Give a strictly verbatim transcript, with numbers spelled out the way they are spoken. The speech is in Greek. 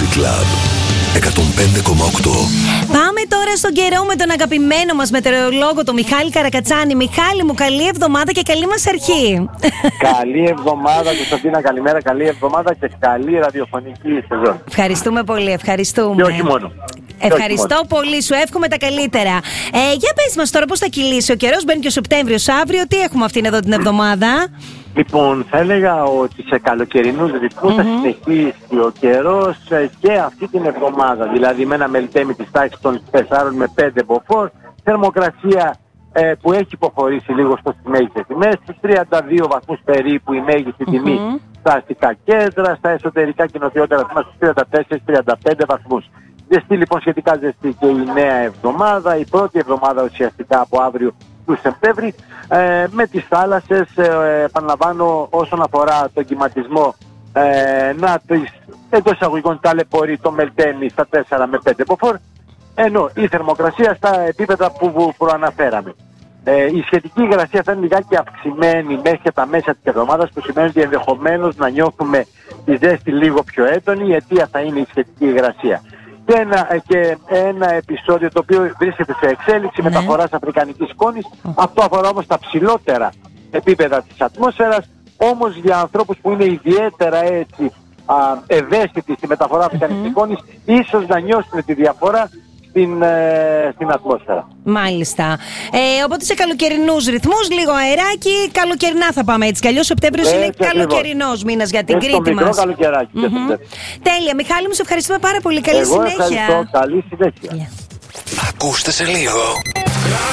Club εκατόν πέντε κόμμα οκτώ. Πάμε τώρα στον καιρό με τον αγαπημένο μας μετεωρολόγο, τον Μιχάλη Καρακατσάνη. Μιχάλη μου, καλή εβδομάδα και καλή μας αρχή. Καλή εβδομάδα, Κωνσταντίνα, καλημέρα, καλή εβδομάδα και καλή ραδιοφωνική σεζόν. Ευχαριστούμε πολύ, ευχαριστούμε. Και όχι μόνο. Ευχαριστώ όχι μόνο. πολύ, σου εύχομαι τα καλύτερα. Ε, για πες μας τώρα πώς θα κυλήσει ο καιρός, μπαίνει και ο Σεπτέμβριος αύριο, τι έχουμε αυτήν εδώ την εβδομάδα? Λοιπόν, θα έλεγα ότι σε καλοκαιρινούς ρυθμούς mm-hmm. θα συνεχίσει ο καιρός και αυτή την εβδομάδα. Δηλαδή με ένα μελτέμι της τάξης των τεσσάρων με πέντε μποφόρ, θερμοκρασία ε, που έχει υποχωρήσει λίγο στο στις μέγιστες τιμές, στις τριάντα δύο βαθμούς περίπου η μέγιστη mm-hmm. τιμή στα αστικά κέντρα, στα εσωτερικά και νοτιότερα τμήματα στους τριάντα τέσσερα με τριάντα πέντε βαθμούς. Ζεστή λοιπόν, σχετικά ζεστή και η νέα εβδομάδα, η πρώτη εβδομάδα ουσιαστικά από αύριο του Σεπτέμβρη, ε, με τις θάλασσες, ε, επαναλαμβάνω όσον αφορά τον κυματισμό, ε, να τις εντός εισαγωγικών ταλαιπωρεί το μελτέμι στα τέσσερα με πέντε μποφόρ, ενώ η θερμοκρασία στα επίπεδα που προαναφέραμε. Ε, η σχετική υγρασία θα είναι λιγάκι αυξημένη μέχρι και τα μέσα της εβδομάδας, που σημαίνει ότι ενδεχομένως να νιώθουμε τη ζέστη λίγο πιο έντονη, η αιτία θα είναι η σχετική υγρασία. Και ένα, και ένα επεισόδιο το οποίο βρίσκεται σε εξέλιξη, ναι. μεταφοράς αφρικανικής σκόνης. Oh. Αυτό αφορά όμως τα ψηλότερα επίπεδα της ατμόσφαιρας. Όμως για ανθρώπους που είναι ιδιαίτερα έτσι, α, ευαίσθητοι στη μεταφορά αφρικανικής mm-hmm. σκόνης, ίσως να νιώσουν τη διαφορά στην, ε, στην ατμόσφαιρα. Μάλιστα. Ε, οπότε σε καλοκαιρινούς ρυθμούς, λίγο αεράκι, καλοκαιρινά θα πάμε έτσι. Κι αλλιώς ο Σεπτέμβριος είναι καλοκαιρινός μήνας για την έτσι Κρήτη μας. Μικρό καλοκαιράκι. Mm-hmm. Τέλεια. Μιχάλη μου, σε ευχαριστούμε πάρα πολύ. Καλή Εγώ συνέχεια. Ευχαριστώ. Καλή συνέχεια. Yeah. Ακούστε σε λίγο.